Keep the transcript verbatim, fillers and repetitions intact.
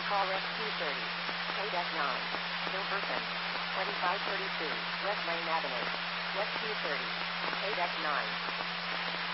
Call Rescue thirty. K D E C nine. Hilversum. twenty-five thirty-two. West Main Avenue. Rescue thirty. K D E C nine.